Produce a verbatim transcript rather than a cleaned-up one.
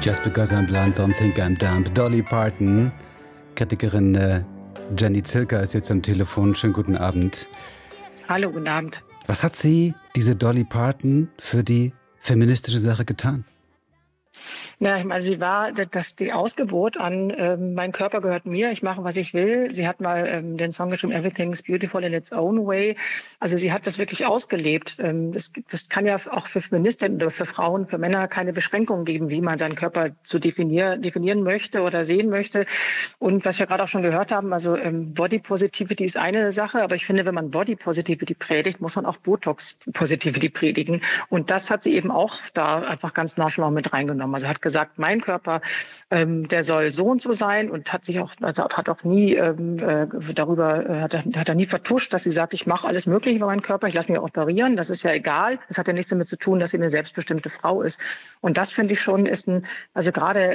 Just because I'm blonde, don't think I'm dumb. Dolly Parton. Kritikerin äh, Jenny Zilker ist jetzt am Telefon. Schönen guten Abend. Hallo, guten Abend. Was hat sie, diese Dolly Parton, für die feministische Sache getan? Ja, ich meine, sie war das die Ausgebot an ähm, mein Körper gehört mir, ich mache, was ich will. Sie hat mal ähm, den Song geschrieben, Everything's Beautiful in its Own Way. Also sie hat das wirklich ausgelebt. Ähm, es, das kann ja auch für Feministinnen oder für Frauen, für Männer keine Beschränkungen geben, wie man seinen Körper zu definieren, definieren möchte oder sehen möchte. Und was wir gerade auch schon gehört haben, also ähm, Body Positivity ist eine Sache, aber ich finde, wenn man Body Positivity predigt, muss man auch Botox Positivity predigen. Und das hat sie eben auch da einfach ganz nonchalant mit reingenommen. Also hat gesagt, mein Körper, ähm, der soll so und so sein und hat sich auch, also hat auch nie ähm, äh, darüber, äh, hat, hat er nie vertuscht, dass sie sagt, ich mache alles Mögliche für meinen Körper, ich lasse mich operieren, das ist ja egal. Das hat ja nichts damit zu tun, dass sie eine selbstbestimmte Frau ist. Und das finde ich schon ist ein, also gerade